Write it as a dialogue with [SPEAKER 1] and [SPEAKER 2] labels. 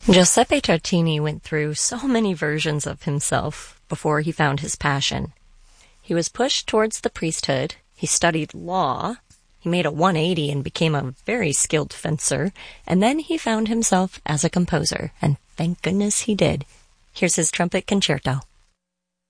[SPEAKER 1] Giuseppe Tartini went through so many versions of himself before he found his passion. He was pushed towards the priesthood, he studied law, he made a 180 and became a very skilled fencer, and then he found himself as a composer, and thank goodness he did. Here's his trumpet concerto.